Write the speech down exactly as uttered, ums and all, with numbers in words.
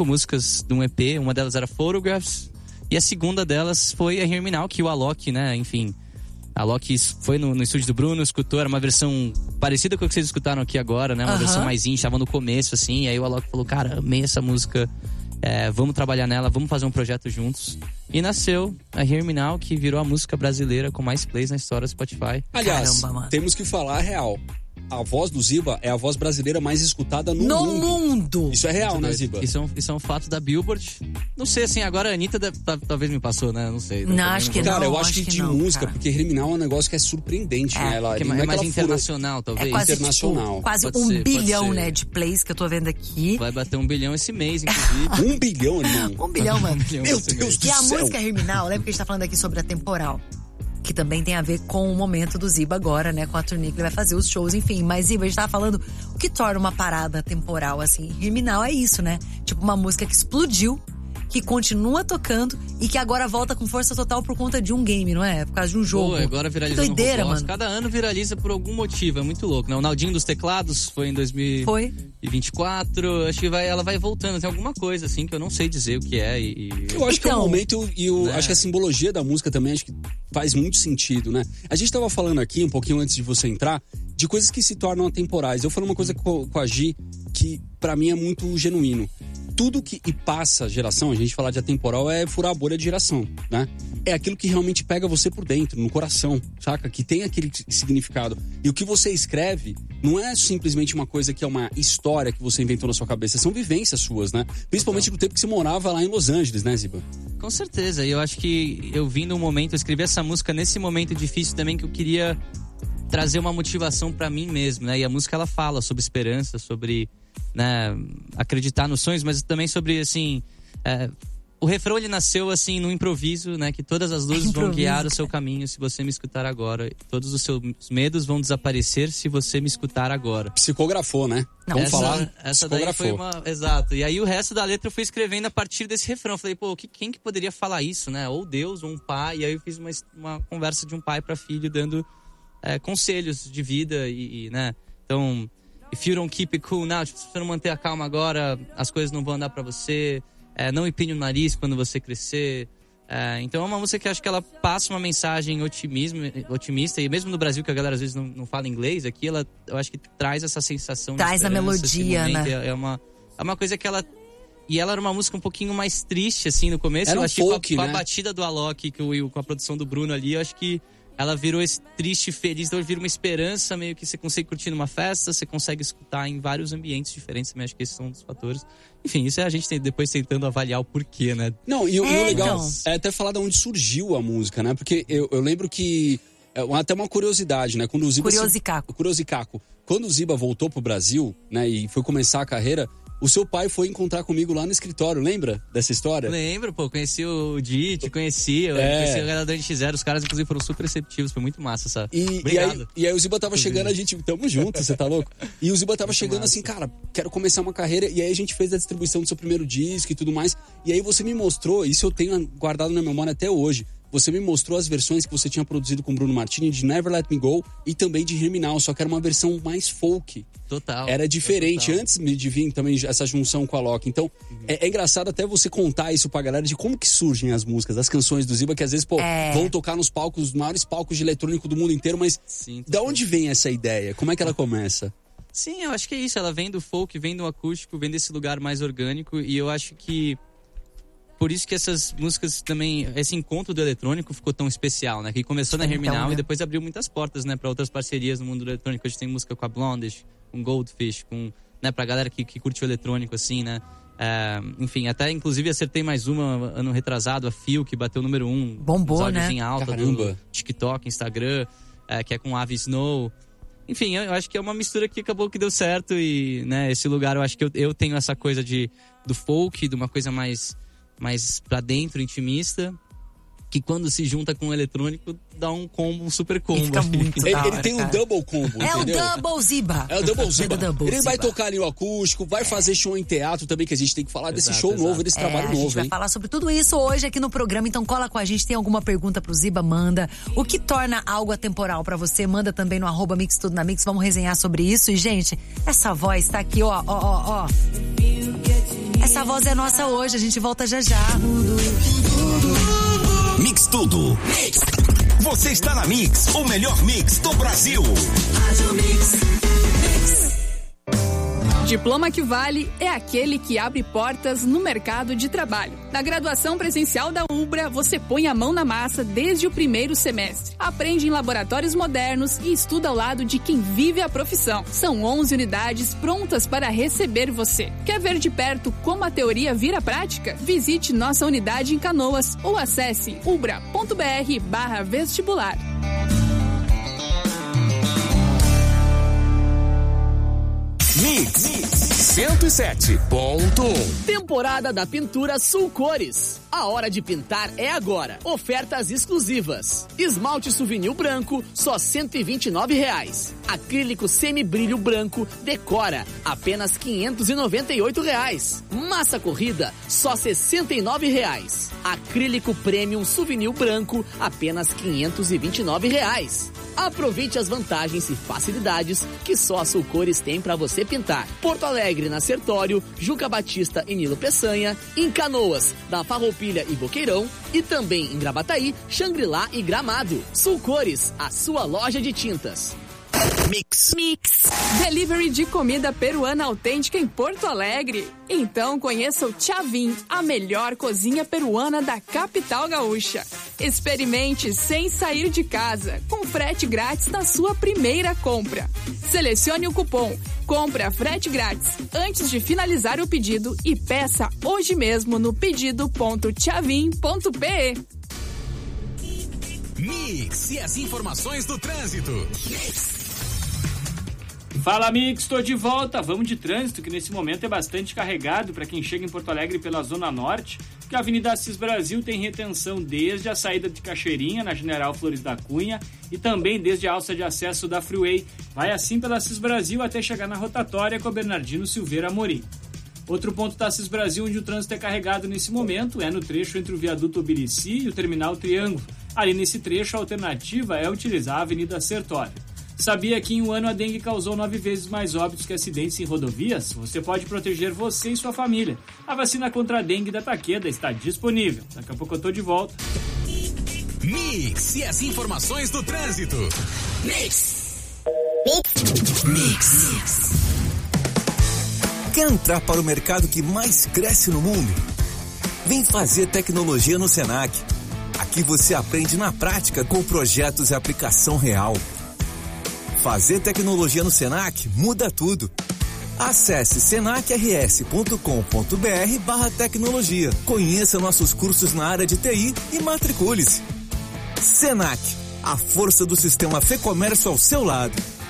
cinco músicas de um E P. Uma delas era Photographs. E a segunda delas foi a Hear Me Now, que o Alok, né, enfim... A Alok foi no, no estúdio do Bruno, escutou, era uma versão parecida com a que vocês escutaram aqui agora, né? Uma uh-huh. versão mais íntima, estava no começo, assim. E aí o Alok falou, cara, amei essa música, é, vamos trabalhar nela, vamos fazer um projeto juntos. E nasceu a Hear Me Now, que virou a música brasileira com mais plays na história do Spotify. Aliás, Caramba, temos que falar a real. A voz do Ziba é a voz brasileira mais escutada no, no mundo. mundo. Isso é real, né, Ziba? Isso é, um, isso é um fato da Billboard. Não sei, assim, agora a Anitta deve, talvez me passou, né? Não sei. Não, acho não que vou... não. Cara, eu acho, acho que, que de não, música, cara. porque Herminal é um negócio que é surpreendente, é, né? Ela, que é, não é é mais internacional, fura... talvez. É quase, internacional. Tipo, quase pode um ser, bilhão, né, de plays que eu tô vendo aqui. Vai bater um bilhão esse mês, inclusive. um bilhão, irmão? um bilhão, mano. um bilhão Meu Deus do E a céu. música Herminal, lembra que a gente tá falando aqui sobre a temporal? Que também tem a ver com o momento do Ziba agora, né? Com a turnê que ele vai fazer, os shows, enfim. Mas, Ziba, a gente tava falando o que torna uma parada temporal, assim. Herminal é isso, né? Tipo, uma música que explodiu, que continua tocando e que agora volta com força total por conta de um game, não é? Por causa de um jogo. Pô, agora viralizou que doideira, no Roblox. mano. Cada ano viraliza por algum motivo, é muito louco, né? O Naldinho dos Teclados foi em dois mil e vinte e quatro. Foi. Acho que vai, ela vai voltando. Tem alguma coisa, assim, que eu não sei dizer o que é. E, e... Eu acho então, que é o momento e eu né? acho que a simbologia da música também acho que faz muito sentido, né? A gente tava falando aqui, um pouquinho antes de você entrar, de coisas que se tornam atemporais. Eu falei uma coisa com, com a Gi que pra mim é muito genuíno. Tudo que e passa geração, a gente falar de atemporal é furar a bolha de geração, né? É aquilo que realmente pega você por dentro, no coração, saca? Que tem aquele significado. E o que você escreve não é simplesmente uma coisa que é uma história que você inventou na sua cabeça, são vivências suas, né? Principalmente Total. No tempo que você morava lá em Los Angeles, né, Ziba? Com certeza, e eu acho que eu vim num momento, eu escrevi essa música nesse momento difícil também que eu queria trazer uma motivação pra mim mesmo, né? E a música ela fala sobre esperança, sobre... né, acreditar nos sonhos, mas também sobre, assim, é, o refrão ele nasceu, assim, no improviso, né, que todas as luzes vão guiar o seu caminho se você me escutar agora, todos os seus medos vão desaparecer se você me escutar agora. Psicografou, né? Não, Vamos essa, falar, essa daí foi uma, exato, e aí o resto da letra eu fui escrevendo a partir desse refrão, falei, pô, que, quem que poderia falar isso, né, ou Deus, ou um pai, e aí eu fiz uma, uma conversa de um pai para filho, dando é, conselhos de vida e, e, né, então... If you don't keep it cool now, tipo, se você não manter a calma agora, as coisas não vão andar pra você. É, não empine o nariz quando você crescer. É, então é uma música que eu acho que ela passa uma mensagem otimismo, otimista. E mesmo no Brasil, que a galera às vezes não, não fala inglês, aqui ela, eu acho que traz essa sensação traz de a melodia, né? É, é, uma, é uma coisa que ela... E ela era uma música um pouquinho mais triste, assim, no começo. Era eu um acho folk, que com a, né? com a batida do Alok, que o, com a produção do Bruno ali, eu acho que ela virou esse triste, feliz, então vira uma esperança, meio que você consegue curtir numa festa, você consegue escutar em vários ambientes diferentes, também acho que esses são um dos fatores. Enfim, isso é a gente tem, depois tentando avaliar o porquê, né? Não, e, é, e o legal então. é até falar de onde surgiu a música, né? Porque eu, eu lembro que, é, até uma curiosidade, né? Quando o Ziba Curiosicaco. Se, Curiosicaco. Quando o Ziba voltou pro Brasil, né, e foi começar a carreira, o seu pai foi encontrar comigo lá no escritório, lembra dessa história? Lembro, pô, conheci o Di, te conheci, eu É. conheci a galera do N X zero, os caras inclusive foram super receptivos, foi muito massa, sabe? E, e, aí, e aí o Ziba tava chegando, a gente, tamo junto, você tá louco? E o Ziba tava muito chegando massa. Assim, cara, quero começar uma carreira, e aí a gente fez a distribuição do seu primeiro disco e tudo mais, e aí você me mostrou, isso eu tenho guardado na memória até hoje, você me mostrou as versões que você tinha produzido com o Bruno Martini de Never Let Me Go e também de Hear Me Now, só que era uma versão mais folk. Total. Era diferente, total. Antes de vir também essa junção com a Alok. Então, uhum. é, é engraçado até você contar isso pra galera de como que surgem as músicas, as canções do Ziba, que às vezes, pô, é. vão tocar nos palcos, os maiores palcos de eletrônico do mundo inteiro, mas Sim, da onde vem essa ideia? Como é que ela começa? Sim, eu acho que é isso, ela vem do folk, vem do acústico, vem desse lugar mais orgânico, e eu acho que por isso que essas músicas também, esse encontro do eletrônico ficou tão especial, né? Que começou na Hear Me Now, né? E depois abriu muitas portas, né? Pra outras parcerias no mundo do eletrônico. A gente tem música com a Blondish, com Goldfish, com, né? Pra galera que, que curte o eletrônico, assim, né? É, enfim, até inclusive acertei mais uma ano retrasado, a Feel, que bateu o número um. Bombou, né? Em alta Caramba. Do TikTok, Instagram, é, que é com Ave Snow. Enfim, eu, eu acho que é uma mistura que acabou que deu certo e, né? Esse lugar, eu acho que eu, eu tenho essa coisa de, do folk, de uma coisa mais... mais pra dentro, intimista, que quando se junta com o eletrônico, dá um combo, um super combo. Fica muito ele, da hora, ele tem cara. um double combo, é entendeu? É o double Ziba. É o double Ziba. É double ele Ziba. vai tocar ali o acústico, vai fazer show em teatro também, que a gente tem que falar Exato, desse show exato. novo, desse É, trabalho a novo, gente vai hein? falar sobre tudo isso hoje aqui no programa, então cola com a gente, tem alguma pergunta pro Ziba, manda. O que torna algo atemporal pra você, manda também no arroba Mix Tudo na Mix, vamos resenhar sobre isso. E, gente, essa voz tá aqui, ó, ó, ó, ó. Essa voz é nossa hoje, a gente volta já já. Mix Tudo. Você está na Mix, o melhor mix do Brasil. Rádio Mix. Mix. Diploma que vale é aquele que abre portas no mercado de trabalho. Na graduação presencial da Ubra, você põe a mão na massa desde o primeiro semestre. Aprende em laboratórios modernos e estuda ao lado de quem vive a profissão. São onze unidades prontas para receber você. Quer ver de perto como a teoria vira prática? Visite nossa unidade em Canoas ou acesse ubra.br barra vestibular. Mix cento e sete ponto um. Temporada da Pintura Sul Cores. A hora de pintar é agora. Ofertas exclusivas. Esmalte Souvenir branco, só cento e vinte e nove reais. Acrílico semibrilho branco, Decora, apenas quinhentos e noventa e oito reais. Massa corrida, só sessenta e nove reais. Acrílico Premium Souvenir branco, apenas quinhentos e vinte e nove reais. Aproveite as vantagens e facilidades que só a Sulcores tem para você pintar. Porto Alegre, na Sertório, Juca Batista e Nilo Peçanha, em Canoas, na Farroupilha e Boqueirão, e também em Gravataí, Xangri-Lá e Gramado. Sulcores, a sua loja de tintas. Mix. Mix. Delivery de comida peruana autêntica em Porto Alegre. Então conheça o Chavin, a melhor cozinha peruana da capital gaúcha. Experimente sem sair de casa, com frete grátis na sua primeira compra. Selecione o cupom Compra Frete Grátis antes de finalizar o pedido e peça hoje mesmo no pedido ponto chavin ponto pe. Mix e as informações do trânsito. Mix. Fala, Mix, estou de volta. Vamos de trânsito, que nesse momento é bastante carregado para quem chega em Porto Alegre pela Zona Norte, porque a Avenida Assis Brasil tem retenção desde a saída de Cachoeirinha, na General Flores da Cunha, e também desde a alça de acesso da Freeway. Vai assim pela Assis Brasil até chegar na rotatória com a Bernardino Silveira Amorim. Outro ponto da Assis Brasil onde o trânsito é carregado nesse momento é no trecho entre o viaduto Obirici e o terminal Triângulo. Ali nesse trecho, a alternativa é utilizar a Avenida Sertório. Sabia que em um ano a dengue causou nove vezes mais óbitos que acidentes em rodovias? Você pode proteger você e sua família. A vacina contra a dengue da Takeda está disponível. Daqui a pouco eu tô de volta. Mix e as informações do trânsito. Mix. Mix. Mix. Quer entrar para o mercado que mais cresce no mundo? Vem fazer tecnologia no Senac. Aqui você aprende na prática com projetos e aplicação real. Fazer tecnologia no Senac muda tudo. Acesse senacrs.com.br barra tecnologia. Conheça nossos cursos na área de T I e matricule-se. Senac, a força do sistema Fê Comércio ao seu lado.